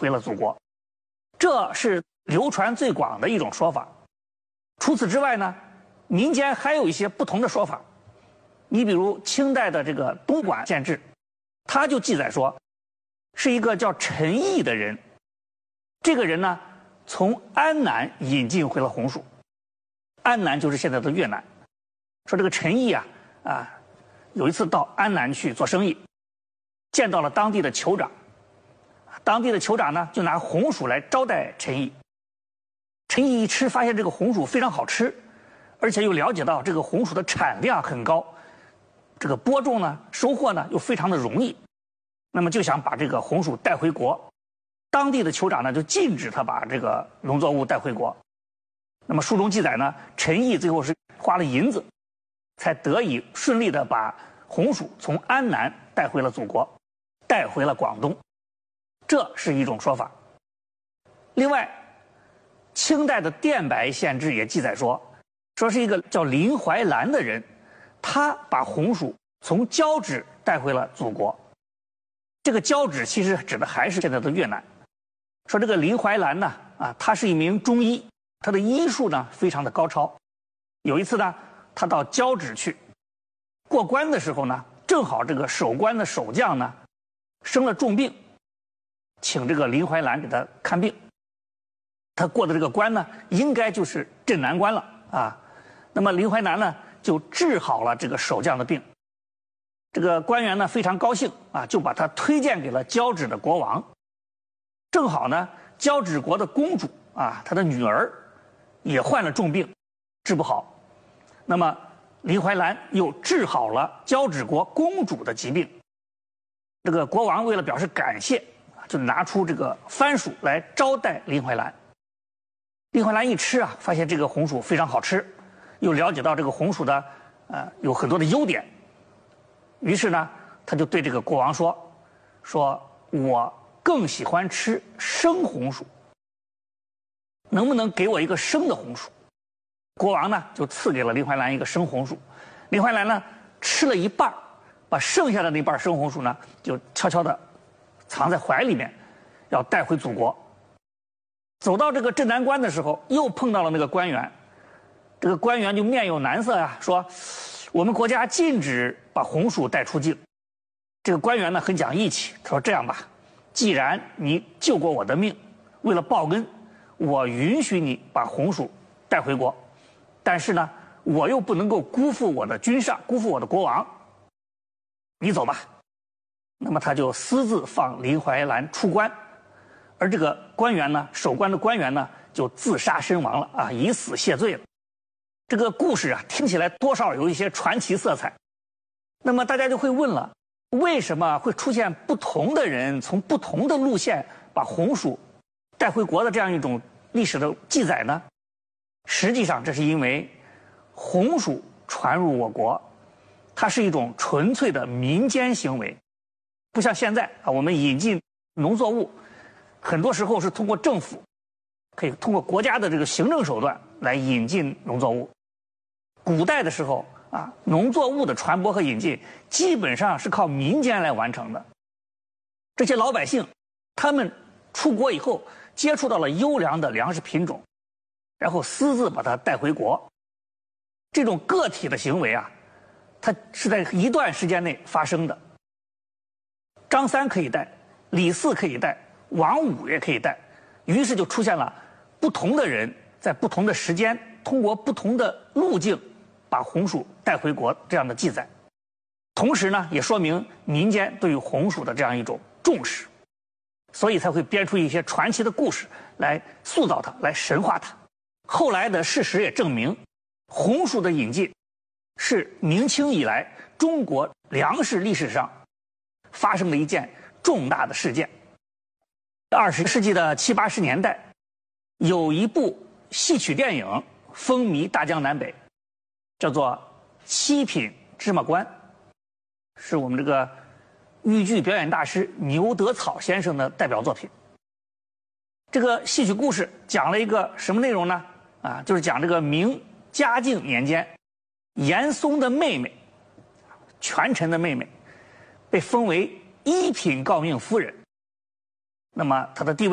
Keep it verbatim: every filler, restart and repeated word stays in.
回了祖国，这是流传最广的一种说法。除此之外呢，民间还有一些不同的说法。你比如清代的这个《东莞县志》，他就记载说，是一个叫陈毅的人，这个人呢从安南引进回了红薯，安南就是现在的越南。说这个陈毅啊啊，有一次到安南去做生意，见到了当地的酋长，当地的酋长呢就拿红薯来招待陈毅。陈毅一吃，发现这个红薯非常好吃，而且又了解到这个红薯的产量很高，这个播种呢收获呢又非常的容易，那么就想把这个红薯带回国。当地的酋长呢就禁止他把这个农作物带回国。那么书中记载呢，陈毅最后是花了银子，才得以顺利的把红薯从安南带回了祖国，带回了广东，这是一种说法。另外，清代的《电白县志》也记载说，说是一个叫林怀兰的人，他把红薯从交趾带回了祖国。这个交趾其实指的还是现在的越南。说这个林怀兰呢，啊，他是一名中医，他的医术呢非常的高超。有一次呢，他到交趾去过关的时候呢，正好这个守关的守将呢生了重病，请这个林怀兰给他看病。他过的这个关呢，应该就是镇南关了啊。那么林怀兰呢，就治好了这个守将的病。这个官员呢非常高兴啊，就把他推荐给了交趾的国王。正好呢，交趾国的公主啊，她的女儿也患了重病，治不好。那么林怀兰又治好了交趾国公主的疾病。这个国王为了表示感谢，就拿出这个番薯来招待林怀兰。林怀兰一吃啊，发现这个红薯非常好吃，又了解到这个红薯的呃有很多的优点，于是呢，他就对这个国王说：“说我更喜欢吃生红薯，能不能给我一个生的红薯？”国王呢就赐给了林怀兰一个生红薯。林怀兰呢吃了一半，把剩下的那半生红薯呢就悄悄地藏在怀里面，要带回祖国。走到这个镇南关的时候，又碰到了那个官员。这个官员就面有难色啊，说：“我们国家禁止把红薯带出境。”这个官员呢很讲义气，他说：“这样吧，既然你救过我的命，为了报恩，我允许你把红薯带回国，但是呢，我又不能够辜负我的君上，辜负我的国王。你走吧。”那么他就私自放林怀兰出关。而这个官员呢，守关的官员呢，就自杀身亡了啊，以死谢罪了。这个故事啊，听起来多少有一些传奇色彩。那么大家就会问了，为什么会出现不同的人从不同的路线把红薯带回国的这样一种历史的记载呢？实际上，这是因为红薯传入我国，它是一种纯粹的民间行为，不像现在啊，我们引进农作物。很多时候是通过政府，可以通过国家的这个行政手段来引进农作物。古代的时候啊，农作物的传播和引进基本上是靠民间来完成的。这些老百姓，他们出国以后接触到了优良的粮食品种，然后私自把它带回国。这种个体的行为啊，它是在一段时间内发生的。张三可以带，李四可以带，王五也可以带，于是就出现了不同的人在不同的时间，通过不同的路径，把红薯带回国这样的记载。同时呢，也说明民间对于红薯的这样一种重视，所以才会编出一些传奇的故事来塑造它，来神化它。后来的事实也证明，红薯的引进是明清以来中国粮食历史上发生的一件重大的事件。二十世纪的七八十年代，有一部戏曲电影风靡大江南北，叫做《七品芝麻官》，是我们这个豫剧表演大师牛德草先生的代表作品。这个戏曲故事讲了一个什么内容呢？啊，就是讲这个明嘉靖年间，严嵩的妹妹，权臣的妹妹，被封为一品诰命夫人。那么她的地位